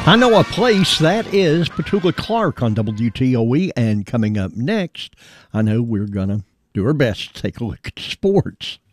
I know a place that is Petula Clark on WTOE, and coming up next, I know we're going to do our best to take a look at sports.